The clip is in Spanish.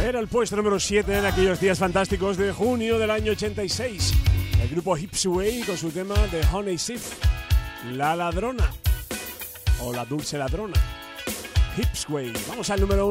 Era el puesto número 7 en aquellos días fantásticos de junio del año 86. El grupo Hipsway con su tema de Honey Sif, La Ladrona o La Dulce Ladrona. Hipsway. Vamos al número 1.